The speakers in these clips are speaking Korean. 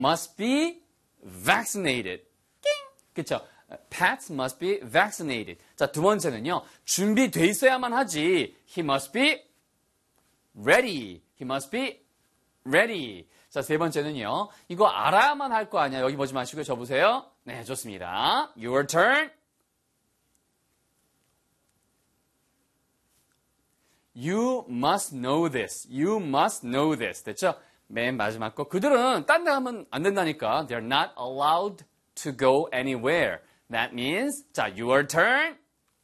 must be vaccinated. 그렇죠? Pets must be vaccinated. 자, 두 번째는요. 준비돼 있어야만 하지. He must be ready. He must be ready. 자, 세 번째는요. 이거 알아야만 할 거 아니야. 여기 보지 마시고 저 보세요. 네, 좋습니다. Your turn. You must know this. You must know this. 됐죠? 맨 마지막 거. 그들은 딴 데 가면 안 된다니까. They're not allowed to go anywhere. That means, 자, your turn.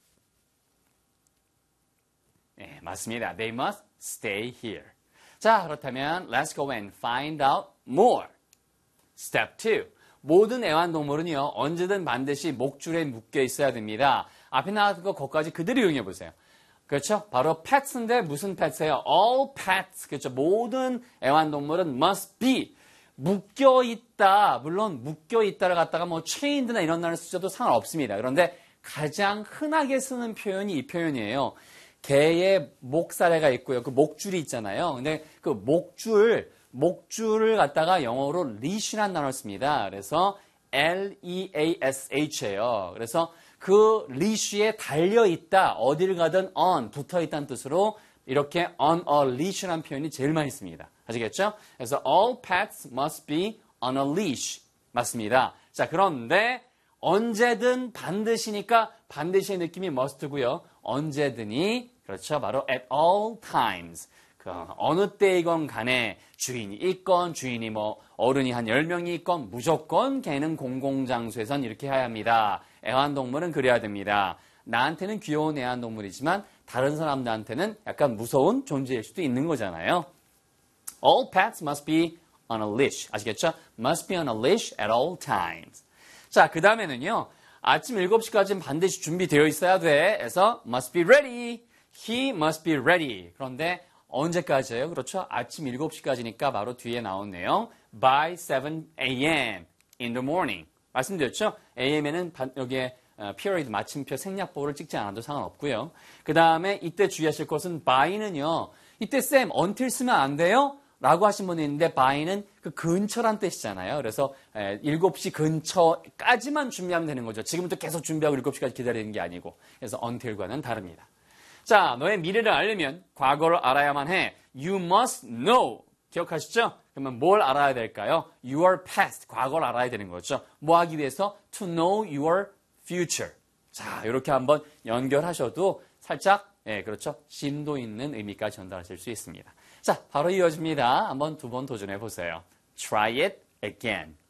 네, 맞습니다. They must stay here. 자, 그렇다면 let's go and find out more. Step 2. 모든 애완동물은요. 언제든 반드시 목줄에 묶여 있어야 됩니다. 앞에 나왔던 거 거기까지 그대로 이용해 보세요. 그렇죠? 바로 pets인데 무슨 pets예요? All pets. 그렇죠? 모든 애완동물은 must be. 묶여 있다. 물론 묶여 있다를 갖다가 뭐 chained나 이런 단어를 쓰셔도 상관없습니다. 그런데 가장 흔하게 쓰는 표현이 이 표현이에요. 개의 목사래가 있고요. 그 목줄이 있잖아요. 근데 그 목줄을 갖다가 영어로 leash라는 단어를 씁니다. 그래서 L-E-A-S-H예요. 그래서 그 leash에 달려있다, 어딜 가든 on, 붙어있다는 뜻으로 이렇게 on a leash라는 표현이 제일 많이 씁니다. 아시겠죠? 그래서 all pets must be on a leash. 맞습니다. 자, 그런데 언제든 반드시니까 반드시의 느낌이 must고요. 언제든이 그렇죠. 바로 at all times. 그 어느 때이건 간에 주인이 있건 주인이 뭐 어른이 한 10명이 있건 무조건 개는 공공장소에선 이렇게 해야 합니다. 애완동물은 그래야 됩니다. 나한테는 귀여운 애완동물이지만 다른 사람들한테는 약간 무서운 존재일 수도 있는 거잖아요. All pets must be on a leash. 아시겠죠? Must be on a leash at all times. 자, 그 다음에는요. 아침 7시까지는 반드시 준비되어 있어야 돼. 그래서 must be ready. He must be ready. 그런데 언제까지예요? 그렇죠? 아침 7시까지니까 바로 뒤에 나온 내용. By 7 a.m. in the morning. 말씀드렸죠? AM에는 여기에 period 마침표 생략보호를 찍지 않아도 상관없고요. 그 다음에 이때 주의하실 것은 by는요. 이때 쌤 until 쓰면 안 돼요? 라고 하신 분이 있는데 by는 그 근처란 뜻이잖아요. 그래서 7시 근처까지만 준비하면 되는 거죠. 지금부터 계속 준비하고 7시까지 기다리는 게 아니고. 그래서 until과는 다릅니다. 자, 너의 미래를 알려면 과거를 알아야만 해. You must know. 기억하시죠? 그러면 뭘 알아야 될까요? Your past. 과거를 알아야 되는 거죠. 뭐 하기 위해서? To know your future. 자, 이렇게 한번 연결하셔도 살짝, 그렇죠. 심도 있는 의미까지 전달하실 수 있습니다. 자, 바로 이어집니다. 한번 두 번 도전해 보세요. Try it again.